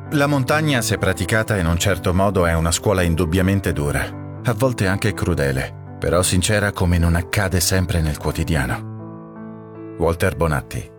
La montagna, se praticata in un certo modo, è una scuola indubbiamente dura, a volte anche crudele, però sincera come non accade sempre nel quotidiano. Walter Bonatti.